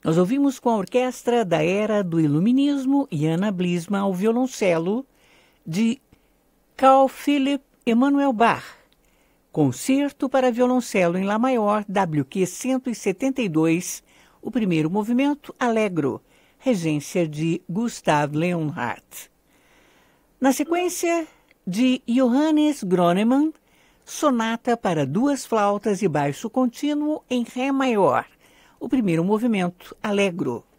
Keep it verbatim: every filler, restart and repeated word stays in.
Nós ouvimos com a orquestra da Era do Iluminismo e Anna Blisma ao violoncelo de Carl Philipp Emanuel Bach, Concerto para violoncelo em Lá maior, W Q cento e setenta e dois, o primeiro movimento, Allegro, regência de Gustav Leonhardt. Na sequência, de Johannes Gronemann, Sonata para duas flautas e baixo contínuo em Ré maior, o primeiro movimento, Allegro.